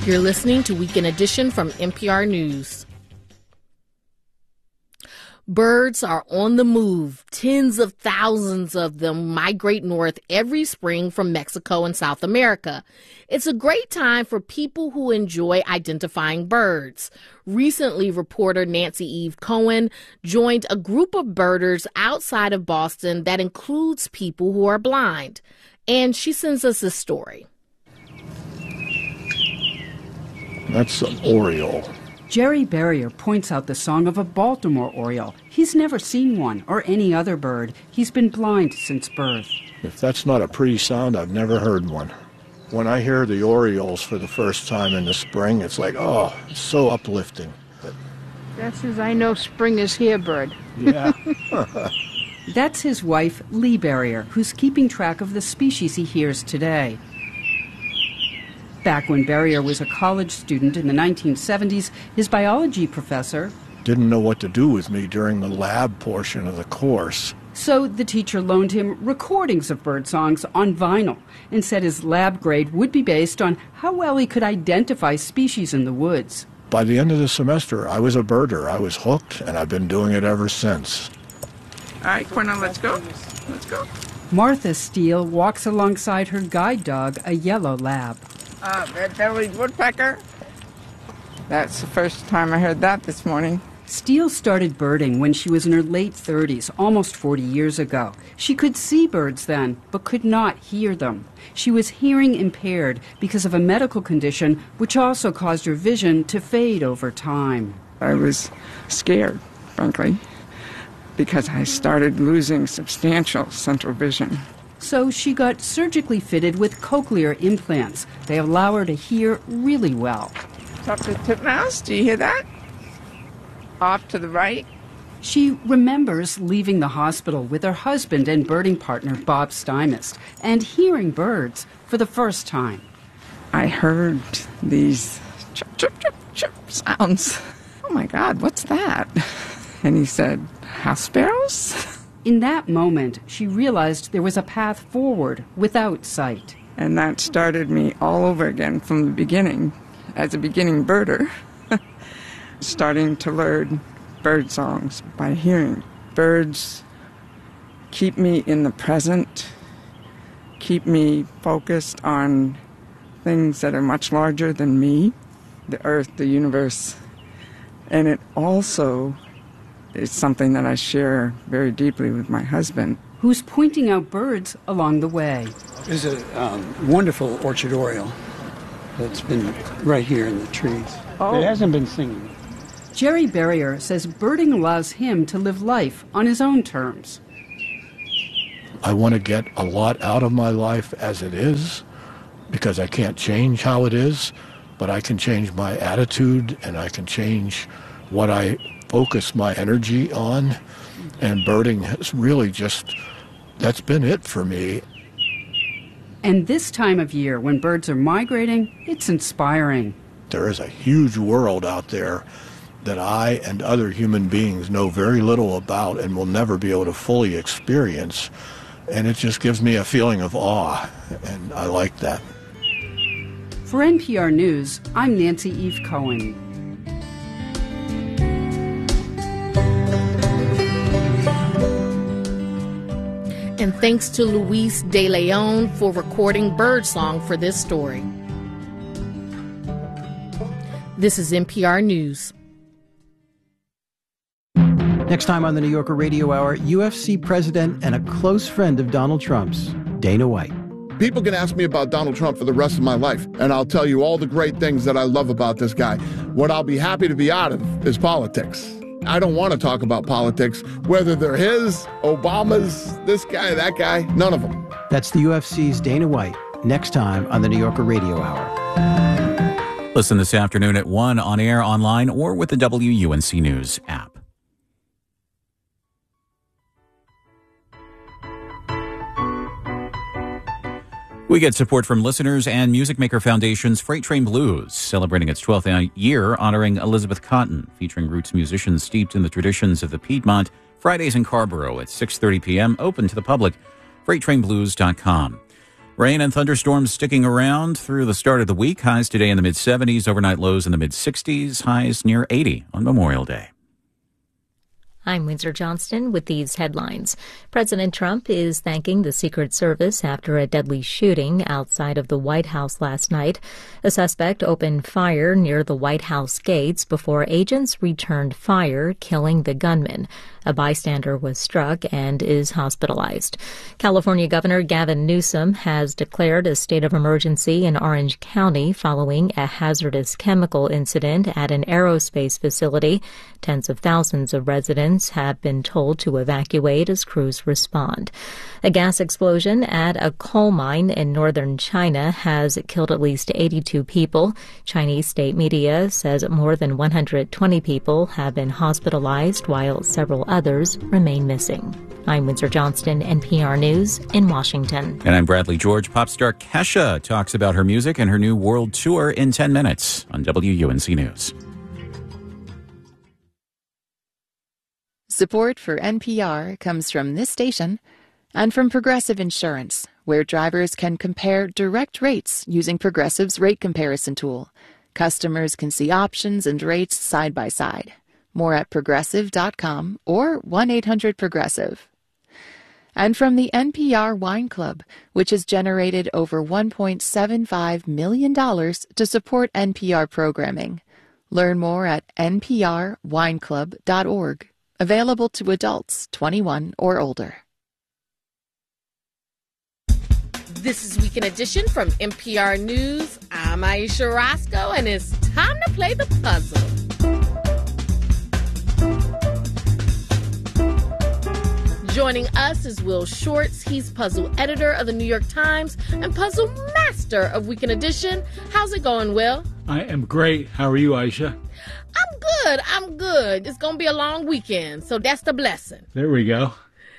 You're listening to Weekend Edition from NPR News. Birds are on the move. Tens of thousands of them migrate north every spring from Mexico and South America. It's a great time for people who enjoy identifying birds. Recently, reporter Nancy Eve Cohen joined a group of birders outside of Boston that includes people who are blind. And she sends us this story. That's an oriole. Jerry Barrier points out the song of a Baltimore oriole. He's never seen one or any other bird. He's been blind since birth. If that's not a pretty sound, I've never heard one. When I hear the orioles for the first time in the spring, it's like, oh, it's so uplifting. That's as I know spring is here, bird. Yeah. That's his wife, Lee Barrier, who's keeping track of the species he hears today. Back when Barrier was a college student in the 1970s, his biology professor didn't know what to do with me during the lab portion of the course. So the teacher loaned him recordings of bird songs on vinyl and said his lab grade would be based on how well he could identify species in the woods. By the end of the semester, I was a birder. I was hooked, and I've been doing it ever since. All right, Cornell, let's go. Let's go. Martha Steele walks alongside her guide dog, a yellow lab. Red-bellied woodpecker. That's the first time I heard that this morning. Steele started birding when she was in her late 30s, almost 40 years ago. She could see birds then, but could not hear them. She was hearing impaired because of a medical condition which also caused her vision to fade over time. I was scared, frankly, because I started losing substantial central vision. So she got surgically fitted with cochlear implants. They allow her to hear really well. Talk to titmouse, do you hear that? Off to the right. She remembers leaving the hospital with her husband and birding partner, Bob Stymist, and hearing birds for the first time. I heard these chirp, chirp, chirp, chirp sounds. Oh my God, what's that? And he said, house sparrows? In that moment, she realized there was a path forward without sight. And that started me all over again from the beginning, as a beginning birder, starting to learn bird songs by hearing. Birds keep me in the present, keep me focused on things that are much larger than me, the earth, the universe. And it also is something that I share very deeply with my husband, who's pointing out birds along the way. There's a wonderful orchard oriole that's been right here in the trees. Oh. It hasn't been singing. Jerry Barrier says birding allows him to live life on his own terms. I want to get a lot out of my life as it is, because I can't change how it is, but I can change my attitude and I can change what I focus my energy on. And birding has really just, that's been it for me. And this time of year, when birds are migrating, it's inspiring. There is a huge world out there that I and other human beings know very little about and will never be able to fully experience. And it just gives me a feeling of awe, and I like that. For NPR News, I'm Nancy Eve Cohen. And thanks to Luis De Leon for recording Birdsong for this story. This is NPR News. Next time on the New Yorker Radio Hour, UFC president and a close friend of Donald Trump's, Dana White. People can ask me about Donald Trump for the rest of my life, and I'll tell you all the great things that I love about this guy. What I'll be happy to be out of is politics. I don't want to talk about politics, whether they're his, Obama's, this guy, that guy, none of them. That's the UFC's Dana White, next time on the New Yorker Radio Hour. Listen this afternoon at 1 on air, online, or with the WUNC News app. We get support from listeners and Music Maker Foundation's Freight Train Blues, celebrating its 12th year, honoring Elizabeth Cotten, featuring roots musicians steeped in the traditions of the Piedmont. Fridays in Carborough at 6:30 p.m., open to the public. FreightTrainBlues.com. Rain and thunderstorms sticking around through the start of the week. Highs today in the mid-70s, overnight lows in the mid-60s, highs near 80 on Memorial Day. I'm Windsor Johnston with these headlines. President Trump is thanking the Secret Service after a deadly shooting outside of the White House last night. A suspect opened fire near the White House gates before agents returned fire, killing the gunman. A bystander was struck and is hospitalized. California Governor Gavin Newsom has declared a state of emergency in Orange County following a hazardous chemical incident at an aerospace facility. Tens of thousands of residents have been told to evacuate as crews respond. A gas explosion at a coal mine in northern China has killed at least 82 people. Chinese state media says more than 120 people have been hospitalized, while several others remain missing. I'm Windsor Johnston, NPR News in Washington. And I'm Bradley George. Pop star Kesha talks about her music and her new world tour in 10 minutes on WUNC News. Support for NPR comes from this station and from Progressive Insurance, where drivers can compare direct rates using Progressive's rate comparison tool. Customers can see options and rates side by side. More at Progressive.com or 1-800-PROGRESSIVE. And from the NPR Wine Club, which has generated over $1.75 million to support NPR programming. Learn more at nprwineclub.org. Available to adults 21 or older. This is Weekend Edition from NPR News. I'm Aisha Roscoe, and it's time to play the puzzle. Joining us is Will Shortz. He's puzzle editor of the New York Times and puzzle master of Weekend Edition. How's it going, Will? I am great. How are you, Aisha? I'm good. It's going to be a long weekend, so that's the blessing. There we go.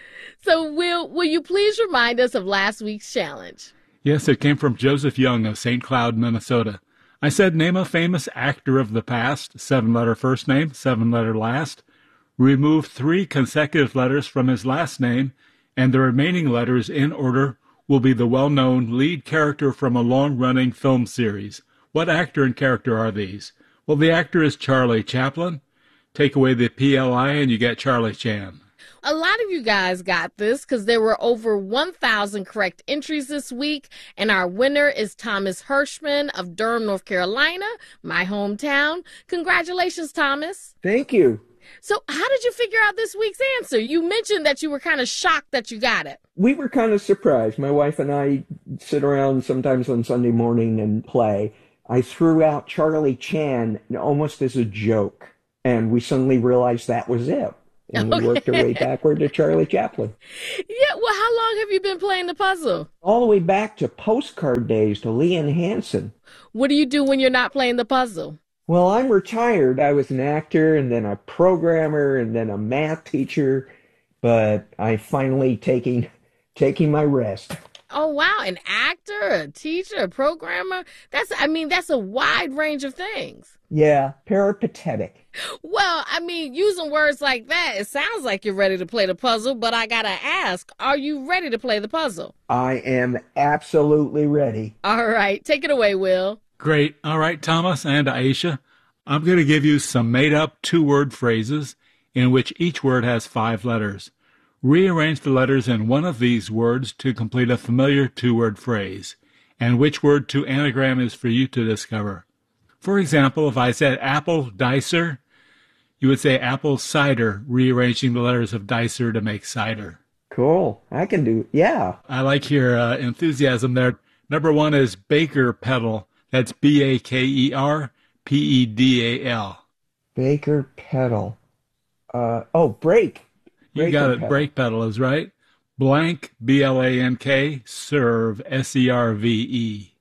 So, will you please remind us of last week's challenge? Yes, it came from Joseph Young of St. Cloud, Minnesota. I said, name a famous actor of the past, 7-letter first name, 7-letter last. Remove 3 consecutive letters from his last name, and the remaining letters in order will be the well-known lead character from a long-running film series. What actor and character are these? Well, the actor is Charlie Chaplin. Take away the PLI and you get Charlie Chan. A lot of you guys got this because there were over 1,000 correct entries this week, and our winner is Thomas Hirschman of Durham, North Carolina, my hometown. Congratulations, Thomas. Thank you. So how did you figure out this week's answer? You mentioned that you were kind of shocked that you got it. We were kind of surprised. My wife and I sit around sometimes on Sunday morning and play. I threw out Charlie Chan almost as a joke, and we suddenly realized that was it. And we worked our way backward to Charlie Chaplin. Yeah, well, how long have you been playing the puzzle? All the way back to postcard days, to Leanne Hansen. What do you do when you're not playing the puzzle? Well, I'm retired. I was an actor and then a programmer and then a math teacher, but I finally taking my rest. Oh, wow. An actor, a teacher, a programmer. That's a wide range of things. Yeah, peripatetic. Well, using words like that, it sounds like you're ready to play the puzzle, but I gotta ask, are you ready to play the puzzle? I am absolutely ready. All right, take it away, Will. Great. All right, Thomas and Aisha, I'm going to give you some made-up 2-word phrases in which each word has 5 letters. Rearrange the letters in one of these words to complete a familiar 2-word phrase, and which word to anagram is for you to discover. For example, if I said apple dicer, you would say apple cider, rearranging the letters of dicer to make cider. Cool. I can do, yeah. I like your enthusiasm there. Number 1 is baker pedal. That's Bakerpedal. Baker pedal. Break. You got it. Brake pedal is right. Blank, BLANK, serve, SERVE.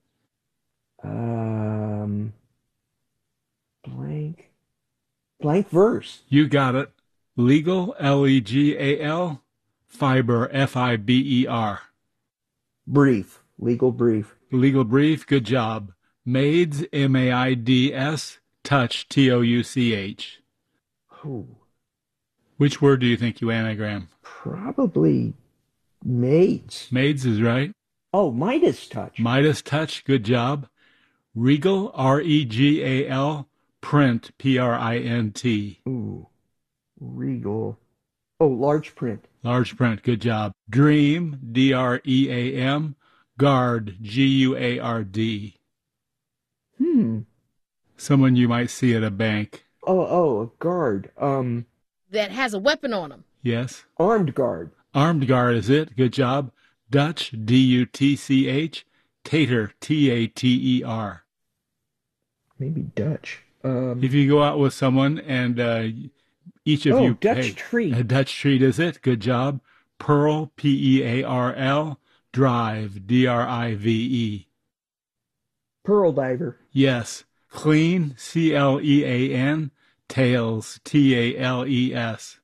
Blank verse. You got it. Legal, LEGAL, fiber, FIBER. Brief. Legal brief. Legal brief, good job. Maids, MAIDS, touch, TOUCH. Oh. Which word do you think you anagram? Probably maids. Maids is right. Oh, Midas Touch. Midas Touch, good job. Regal, R-E-G-A-L, Print, P-R-I-N-T. Ooh, Regal. Oh, large print. Large print, good job. Dream, D-R-E-A-M, Guard, G-U-A-R-D. Someone you might see at a bank. Oh, a guard. That has a weapon on him. Yes. Armed guard. Armed guard is it. Good job. Dutch, D-U-T-C-H, Tater, T-A-T-E-R. Maybe Dutch. If you go out with someone and each of you... Dutch treat. A Dutch treat is it. Good job. Pearl, P-E-A-R-L, Drive, D-R-I-V-E. Pearl diver. Yes. Clean, C-L-E-A-N, Tails, T-A-L-E-S.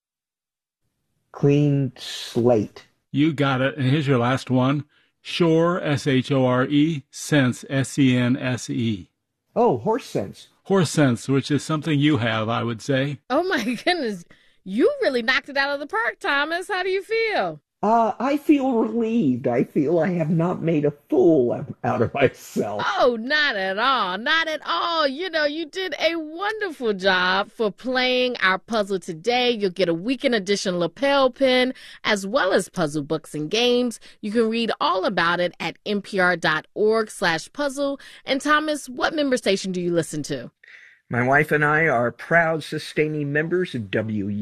Clean slate. You got it. And here's your last one. Shore, S-H-O-R-E, Sense, S-E-N-S-E. Oh, horse sense. Horse sense, which is something you have, I would say. Oh, my goodness. You really knocked it out of the park, Thomas. How do you feel? I feel relieved. I feel I have not made a fool out of myself. Oh, not at all. Not at all. You know, you did a wonderful job for playing our puzzle today. You'll get a weekend edition lapel pin, as well as puzzle books and games. You can read all about it at npr.org/puzzle. And Thomas, what member station do you listen to? My wife and I are proud sustaining members of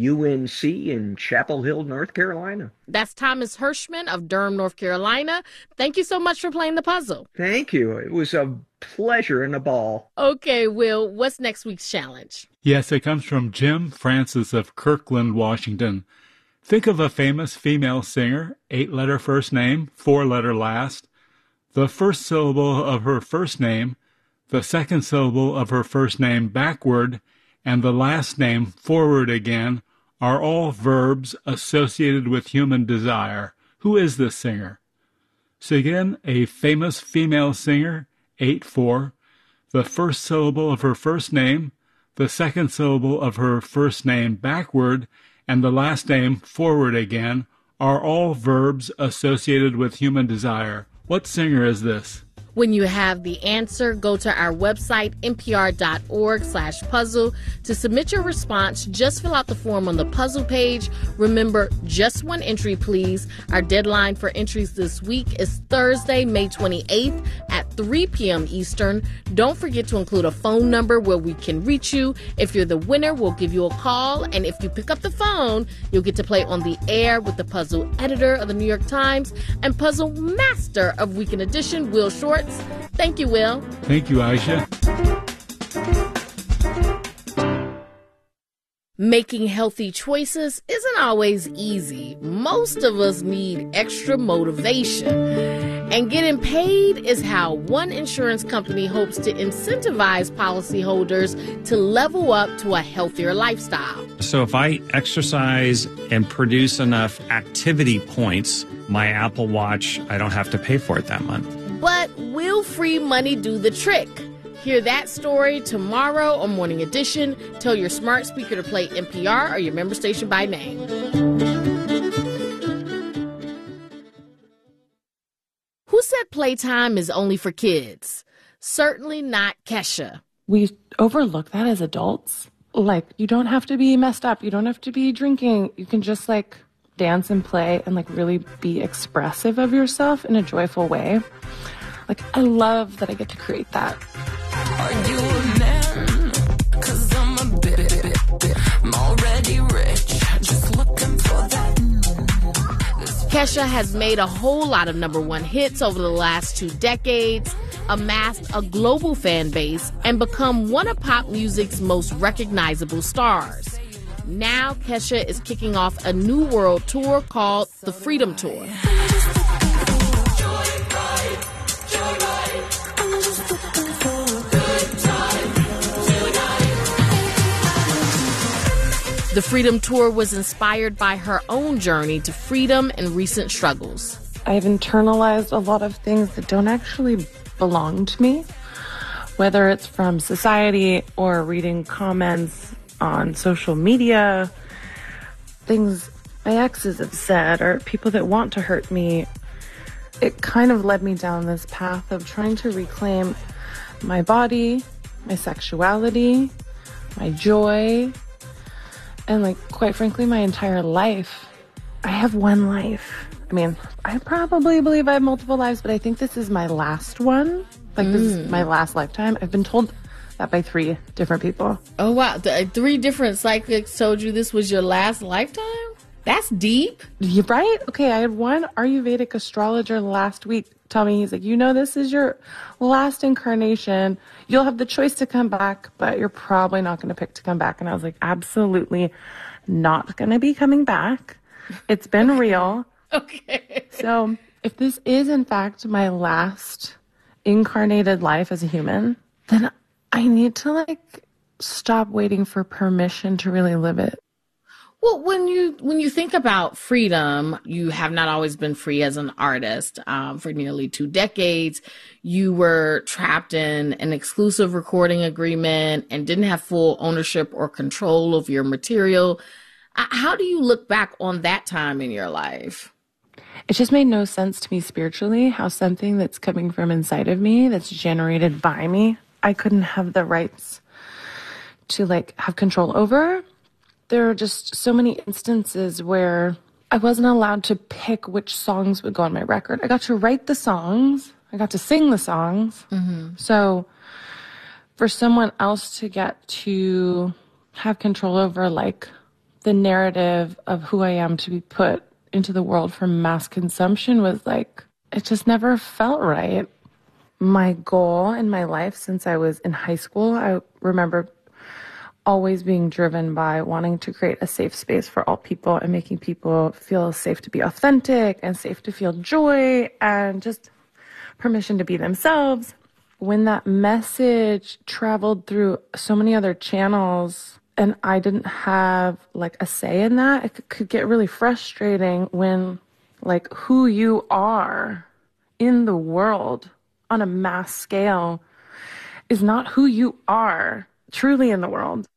WUNC in Chapel Hill, North Carolina. That's Thomas Hirschman of Durham, North Carolina. Thank you so much for playing the puzzle. Thank you. It was a pleasure and a ball. Okay, Will, what's next week's challenge? Yes, it comes from Jim Francis of Kirkland, Washington. Think of a famous female singer, 8-letter first name, 4-letter last. The first syllable of her first name, the second syllable of her first name backward, and the last name forward again are all verbs associated with human desire. Who is this singer? So again, a famous female singer, 8-4, the first syllable of her first name, the second syllable of her first name backward, and the last name forward again are all verbs associated with human desire. What singer is this? When you have the answer, go to our website, npr.org/puzzle. To submit your response, just fill out the form on the puzzle page. Remember, just one entry, please. Our deadline for entries this week is Thursday, May 28th at 3 p.m. Eastern. Don't forget to include a phone number where we can reach you. If you're the winner, we'll give you a call. And if you pick up the phone, you'll get to play on the air with the puzzle editor of the New York Times and puzzle master of Weekend Edition, Will Shortz. Thank you, Will. Thank you, Aisha. Making healthy choices isn't always easy. Most of us need extra motivation. And getting paid is how one insurance company hopes to incentivize policyholders to level up to a healthier lifestyle. So if I exercise and produce enough activity points, my Apple Watch, I don't have to pay for it that month. But will free money do the trick? Hear that story tomorrow on Morning Edition. Tell your smart speaker to play NPR or your member station by name. Who said playtime is only for kids? Certainly not Kesha. We overlook that as adults. Like, you don't have to be messed up. You don't have to be drinking. You can just, like, dance and play and, like, really be expressive of yourself in a joyful way. Like, I love that I get to create that. Are you a man? 'Cause I'm a bit. I'm already rich. Just looking for that. Kesha has made a whole lot of #1 hits over the last 2 decades, amassed a global fan base, and become one of pop music's most recognizable stars. Now Kesha is kicking off a new world tour called the Freedom Tour. The Freedom Tour was inspired by her own journey to freedom and recent struggles. I've internalized a lot of things that don't actually belong to me, whether it's from society or reading comments on social media, things my exes have said, or people that want to hurt me. it kind of led me down this path of trying to reclaim my body, my sexuality, my joy, and like, quite frankly, my entire life. I have one life. I mean, I probably believe I have multiple lives, but I think this is my last one. Like, this is my last lifetime. I've been told that by 3 different people. Oh, wow. 3 different psychics told you this was your last lifetime? That's deep. You're right? Okay, I had one Ayurvedic astrologer last week tell me, he's like, you know, this is your last incarnation. You'll have the choice to come back, but you're probably not going to pick to come back. And I was like, absolutely not going to be coming back. It's been real. Okay. So if this is, in fact, my last incarnated life as a human, then I need to, like, stop waiting for permission to really live it. Well, when you think about freedom, you have not always been free as an artist. For nearly 2 decades, you were trapped in an exclusive recording agreement and didn't have full ownership or control of your material. How do you look back on that time in your life? It just made no sense to me spiritually how something that's coming from inside of me, that's generated by me, I couldn't have the rights to, like, have control over. There are just so many instances where I wasn't allowed to pick which songs would go on my record. I got to write the songs. I got to sing the songs. Mm-hmm. So for someone else to get to have control over, like, the narrative of who I am to be put into the world for mass consumption was like, it just never felt right. My goal in my life since I was in high school, I remember always being driven by wanting to create a safe space for all people and making people feel safe to be authentic and safe to feel joy and just permission to be themselves. When that message traveled through so many other channels and I didn't have, like, a say in that, it could get really frustrating when, like, who you are in the world on a mass scale is not who you are truly in the world.